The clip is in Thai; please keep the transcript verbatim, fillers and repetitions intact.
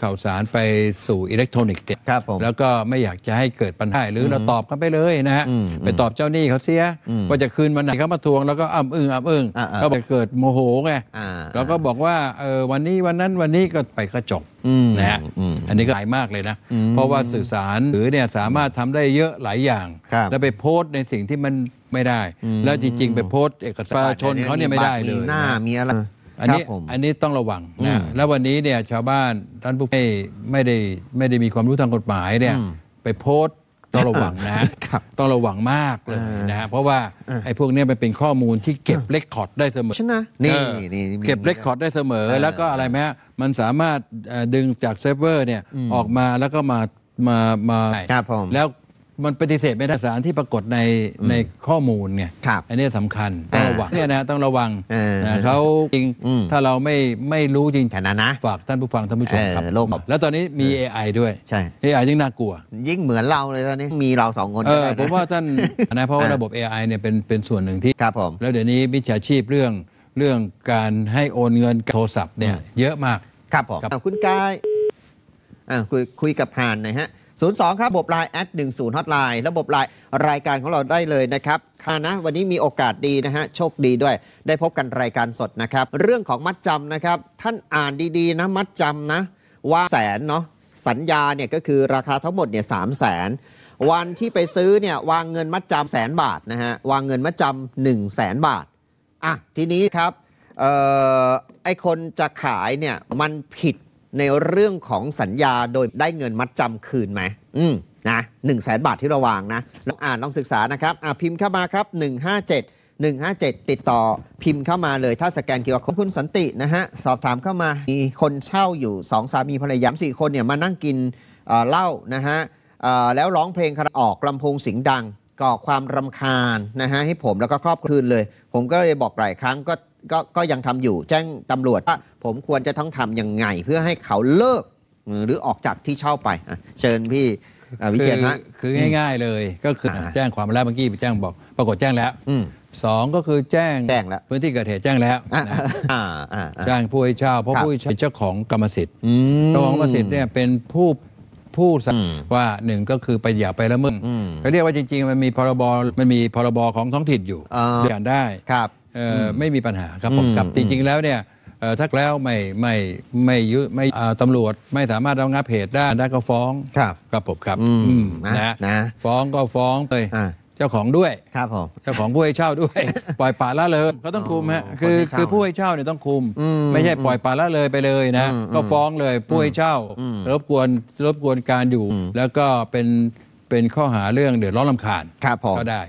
ข่าวสารไปสู่อิเล็กทรอนิกส์เนี่ยครับผมแล้วก็ไม่อยากจะให้เกิดปัญหาหรือเราตอบกันไปเลยนะฮะอืมไปตอบเจ้าหนี้เขาเสียว่าจะคืนวันไหนเขามาทวงแล้วก็อ้ำอึ้งอ้ำอึ้งอ่าๆก็ไปเกิดโมโหไงอ่าแล้วก็บอกว่าเออวันนี้วันนั้นวันนี้ก็ไปก็จบอืมนะฮะอืมอันนี้ก็หลายมากเลยนะ เพราะว่าสื่อสารหรือเนี่ยสามารถทำได้เยอะหลายอย่างครับแล้วไปโพสต์ในสิ่งที่มันไม่ได้ แล้วจริงๆ ไปโพสต์เอกสารประชาชนเขาเนี่ยไม่ได้เลยมีหน้านะมีอะไรอันนี้ครับผมอันนี้ต้องระวังอืนะมแล้ววันนี้เนี่ยชาวบ้านท่านผู้ไม่ไม่ได้ไม่ได้มีความรู้ทางกฎหมายเนี่ยอืมไปโพสต์ต้องระวังนะครับ ต้องระวังมากเลยนะฮะเพราะว่าไอ้พวกเนี้ยมันเป็นข้อมูลที่เก็บเรคคอร์ดได้เสมอใช่ไหมนี่เออนี่มีเก็บเรคคอร์ดได้เสมอเออแล้วก็อะไรไหมฮะมันสามารถเอ่อดึงจากเซิร์ฟเวอร์เนี่ยออกมาแล้วก็มามามาครับผมแล้วมันปฏิเสธไม่ได้สารที่ปรากฏในในข้อมูลไงครับอันนี้สำคัญต้องระวังเนี่ยนะต้องระวังเออนะเขาจริงอืมถ้าเราไม่ไม่รู้จริงแค่นั้นนะฝากท่านผู้ฟังท่านผู้ชมครับเออโลกแล้วตอนนี้มี เอ ไอ ด้วยใช่เอ ไอ ยิ่งน่ากลัวยิ่งเหมือนเราเลยตอนนี้มีเราสองคนเอก็อได้ผมนะว่าท่านนะเพราะว่าอ่าระบบ เอ ไอ เนี่ยเป็นเป็นส่วนหนึ่งที่ครับผมแล้วเดี๋ยวนี้มิจฉาชีพเรื่องเรื่องการให้โอนเงินโทรศัพท์เนี่ยเยอะมากครับผมครับอ่ะคุณกายอ่ะคุยคุยกับพานหน่อยฮะศูนย์สองครับระบบไลน์แอดหนึ่งศูนย์ฮอตไลน์ระบบไลน์รายการของเราได้เลยนะครับค่ะนะวันนี้มีโอกาสดีนะฮะโชคดีด้วย ได้พบกันรายการสดนะครับ เรื่องของมัดจำนะครับ ท่านอ่านดีๆนะมัดจำนะว่าแสนเนาะสัญญาเนี่ยก็คือราคาทั้งหมดเนี่ยสามแสนวันที่ไปซื้อเนี่ยวางเงินมัดจำแสนบาทนะฮะวางเงินมัดจำหนึ่งแสนบาทอ่ะทีนี้ครับเอ่อไอคนจะขายเนี่ยมันผิดในเรื่องของสัญญาโดยได้เงินมัดจำคืนไหมอืมนะหนึ่งแสนบาทที่เราวางนะลองอ่านลองศึกษานะครับอ่ะพิมพ์เข้ามาครับหนึ่งห้าเจ็ด หนึ่งห้าเจ็ด ติดต่อพิมพ์เข้ามาเลยถ้าสแกนคิวอาร์ คุณสันตินะฮะสอบถามเข้ามามีคนเช่าอยู่สองสามีภรรยาสี่คนเนี่ยมานั่งกินเอ่อเหล้านะฮะเอ่อแล้วร้องเพลงคาราออกลำโพงเสียงดังก่อความรำคาญนะฮะให้ผมแล้วก็ครอบครัวคืนเลย ผมก็เลยบอกหลายครั้งก็ก็ก็ยังทำอยู่แจ้งตำรวจว่าผมควรจะต้องทำยังไงเพื่อให้เขาเลิกหรือออกจากที่เช่าไปอ่ะเชิญพี่เอ่อวิเชียรฮะคือคือง่ายๆเลยก็คืออา แจ้งความมาแล้วเมื่อกี้ไปแจ้งบอกปรากฏแจ้งแล้วอืมสองก็คือแจ้งแจ้งแล้วพื้นที่เกิดเหตุแจ้งแล้วอ่านะอ่าอ่าอ่าแจ้งผู้ให้เช่าเพราะครับผู้ให้เช่าเป็นเจ้าของกรรมสิทธิ์อืมเจ้าของกรรมสิทธิ์เนี่ยเป็นผู้ผู้สั่งอืมว่าหนึ่งก็คือไปอย่าไปละเมิดอืมเขาเรียกว่าจริงๆมันมีพรบมันมีพรบของท้องถิ่นอยู่อ่าเรียนได้ครับเอ่ออไม่มีปัญหาครับผมอืมครับจริงๆแล้วเนี่ยเอ่อถ้าแล้วไม่ไม่ไม่ยุไม่อ่าตำรวจไม่สามารถระงับเหตุได้ได้ก็ฟ้องครับครับผมครับอืมอืมนะนะนะฟ้องก็ฟ้องเลยอ่าเจ้าของด้วยครับผมเจ้าของผู้ให้เช่าด้วย ปล่อยปละละเลยเขาต้องคุมฮะอ๋อคือคนให้เช่าคือผู้ให้เช่าเนี่ยต้องคุมอืมไม่ใช่ปล่อยปละละเลยไปเลยนะอืมก็ฟ้องเลยผู้ให้เช่าอืมรบกวนรบกวนการอยู่อืมแล้วก็เป็นเป็นข้อหาเรื่องเดือดร้อนรำคาญครับผมก็ได้